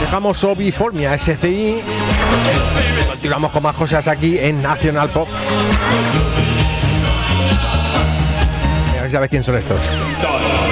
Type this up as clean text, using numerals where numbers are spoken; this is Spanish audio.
dejamos Obiformia SCI. Continuamos con más cosas aquí en Nacional Pop. A ver si sabes quién son estos.